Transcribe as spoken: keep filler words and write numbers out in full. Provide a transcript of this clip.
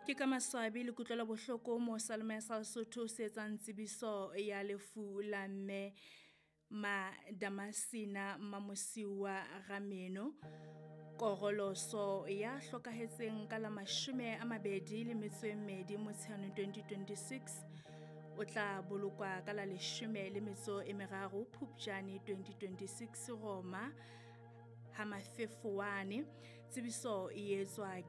Ke ka maswabi le kutlwela bohloko mo Salome sa Lesotho se etsang tsebiso ya lefu la mme Madamasina Mamosiwa Rameno Koroloso ya hlokahetseng ka la mashome a mabedi le metso e mmedi Motsheanong twenty twenty-six o tla bolokwa ka la leshome le metso e meraro Phupjane twenty twenty-six Roma Hamafefuwane. Tsebiso e etswa